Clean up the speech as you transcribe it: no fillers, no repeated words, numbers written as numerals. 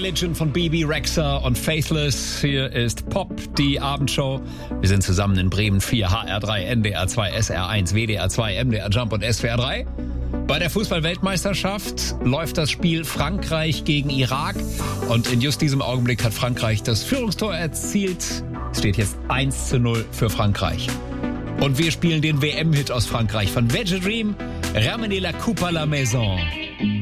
Religion von BB Rexha und Faithless. Hier ist Pop, die Abendshow. Wir sind zusammen in Bremen 4, HR3, NDR2, SR1, WDR2, MDR Jump und SWR3. Bei der Fußball-Weltmeisterschaft läuft das Spiel Frankreich gegen Irak. Und in just diesem Augenblick hat Frankreich das Führungstor erzielt. Es steht jetzt 1:0 für Frankreich. Und wir spielen den WM-Hit aus Frankreich von Veggie Dream, Ramenez la coupe à la maison.